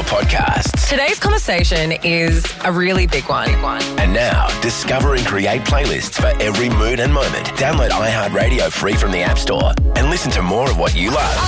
podcasts. Today's conversation is a really big one. And now, discover and create playlists for every mood and moment. Download iHeartRadio free from the App Store and listen to more of what you love.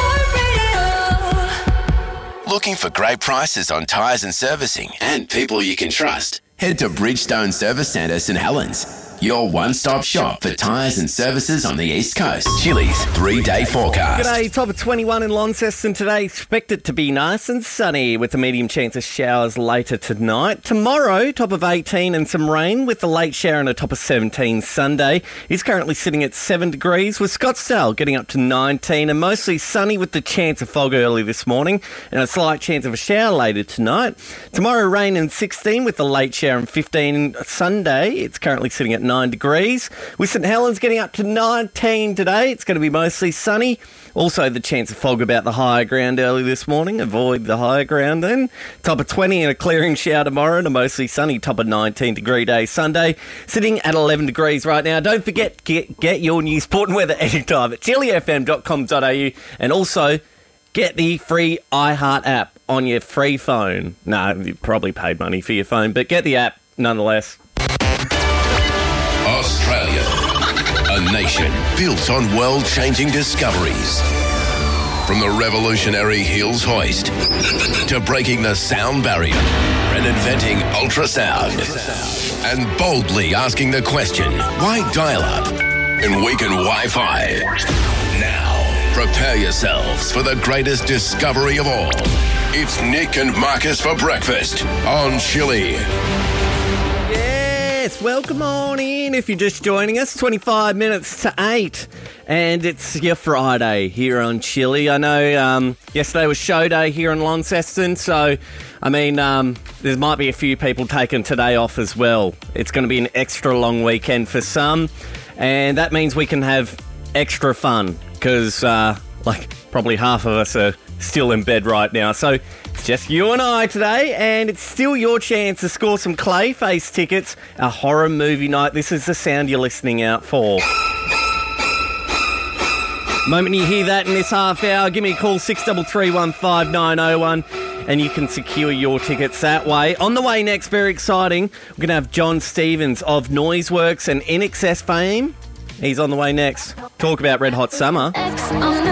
Looking for great prices on tyres and servicing and people you can trust? Head to Bridgestone Service Centre St Helens. Your one-stop shop for tyres and services on the East Coast. Chili's 3-day forecast. G'day, top of 21 in Launceston today. Expect it to be nice and sunny with a medium chance of showers later tonight. Tomorrow, top of 18 and some rain with a late shower and a top of 17 Sunday. It's currently sitting at 7 degrees with Scottsdale getting up to 19 and mostly sunny with the chance of fog early this morning and a slight chance of a shower later tonight. Tomorrow, rain and 16 with a late shower and 15 Sunday. It's currently sitting at 9 degrees. With St Helens getting up to 19 today. It's going to be mostly sunny. Also, the chance of fog about the higher ground early this morning. Avoid the higher ground then. Top of 20 and a clearing shower tomorrow and a mostly sunny top of 19-degree day Sunday. Sitting at 11 degrees right now. Don't forget, get your new sport and weather anytime at chilifm.com.au and also get the free iHeart app on your free phone. No, you probably paid money for your phone, but get the app nonetheless. Australia, a nation built on world-changing discoveries. From the revolutionary Hills hoist to breaking the sound barrier and inventing ultrasound and boldly asking the question, why dial-up and weaken Wi-Fi? Now, prepare yourselves for the greatest discovery of all. It's Nick and Marcus for breakfast on Chili. Yes, welcome on in if you're just joining us. 25 minutes to 8 and it's your Friday here on Chili. I know yesterday was show day here in Launceston, so I mean there might be a few people taking today off as well. It's going to be an extra long weekend for some and that means we can have extra fun because probably half of us are still in bed right now. So it's just you and I today, and it's still your chance to score some Clayface tickets, a horror movie night. This is the sound you're listening out for. The moment you hear that in this half hour, give me a call, 63315901, and you can secure your tickets that way. On the way next, very exciting, we're going to have John Stevens of Noiseworks and INXS fame. He's on the way next. Talk about Red Hot Summer.